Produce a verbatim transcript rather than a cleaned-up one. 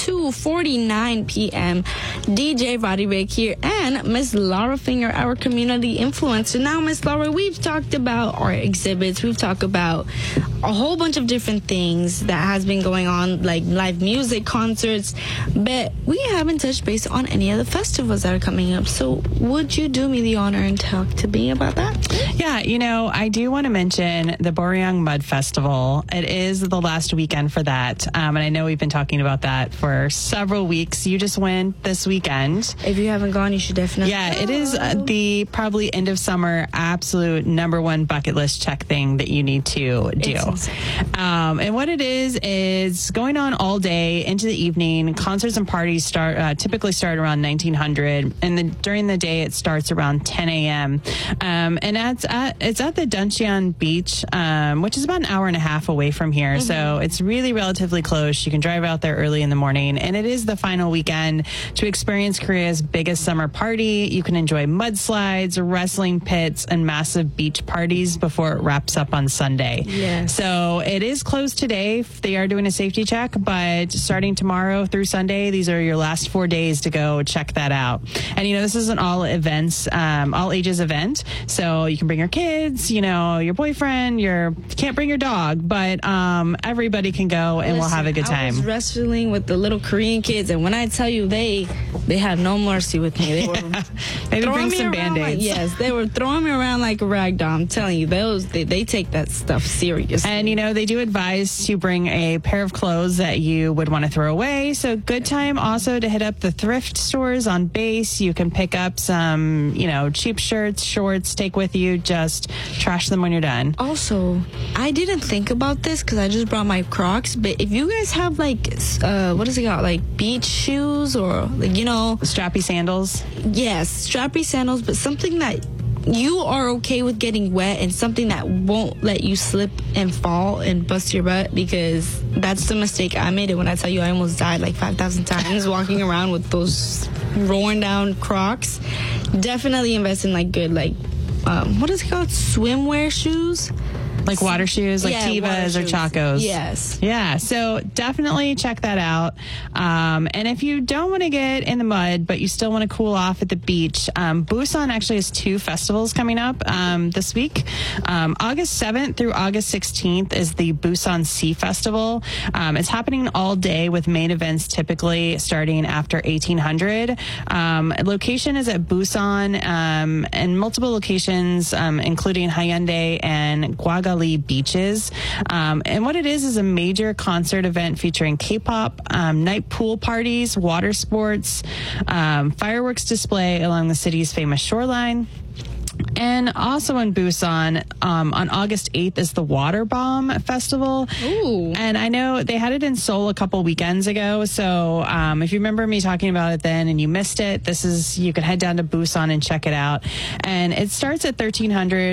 two forty-nine p.m. D J Roddy Rick here and Miss Laura Finger, our community influencer. Now, Miss Laura, we've talked about our exhibits. We've talked about a whole bunch of different things that has been going on, like live music, concerts, but we haven't touched base on any of the festivals that are coming up. So would you do me the honor and talk to me about that? Yeah, you know, I do want to mention the Boryong Mud Festival. It is the last weekend for that, um, and I know we've been talking about that for several weeks. You just went this weekend. If you haven't gone, you should definitely Yeah, go. it is uh, the probably end of summer absolute number one bucket list check thing that you need to do. Um, and what it is is going on all day into the evening. Concerts and parties start uh, typically start around nineteen hundred, and then during the day it starts around ten a.m. Um, and it's at it's at the Duncheon Beach, um, which is about an hour and a half away from here. Mm-hmm. So it's really relatively close. You can drive out there early in the morning, and it is the final weekend to experience Korea's biggest summer party. You can enjoy mudslides, wrestling pits, and massive beach parties before it wraps up on Sunday. Yes. So it is closed today. They are doing a safety check, but starting tomorrow through Sunday, these are your last four days to go check that out. And, you know, this is an all events, um, all ages event. So you can bring your kids, you know, your boyfriend, your, you can't bring your dog, but um, everybody can go and Listen, we'll have a good time. I was wrestling with the little Korean kids, and when I tell you they they had no mercy with me. They were maybe throwing bring me some around Band-Aids. Like, yes, they were throwing me around like a rag doll. I'm telling you, those they, they take that stuff seriously. And, you know, they do advise to bring a pair of clothes that you would want to throw away. So good time also to hit up the thrift stores on base. You can pick up some, you know, cheap shirts, shorts, take with you, just trash them when you're done. Also, I didn't think about this because I just brought my Crocs, but if you guys have like, uh, what is it called? Like beach shoes or, like, you know, strappy sandals. Yes, strappy sandals, but something that you are okay with getting wet and something that won't let you slip and fall and bust your butt, because that's the mistake I made. It when I tell you I almost died like five thousand times walking around with those rolling down Crocs. Definitely invest in like good, like, um, what is it called? Swimwear shoes? Like water shoes, like yeah, Tevas or shoes. Chacos. Yes. Yeah, so definitely check that out. Um, and if you don't want to get in the mud, but you still want to cool off at the beach, um, Busan actually has two festivals coming up um, this week. Um, August seventh through August sixteenth is the Busan Sea Festival. Um, it's happening all day with main events typically starting after eighteen hundred. Um, location is at Busan um, and multiple locations, um, including Hyundai and Gwaga beaches. Um, and what it is is a major concert event featuring K-pop, um, night pool parties, water sports, um, fireworks display along the city's famous shoreline. And also in Busan, um, on August eighth is the Water Bomb Festival. Ooh. And I know they had it in Seoul a couple weekends ago. So um, if you remember me talking about it then and you missed it, this is, you can head down to Busan and check it out. And it starts at thirteen hundred.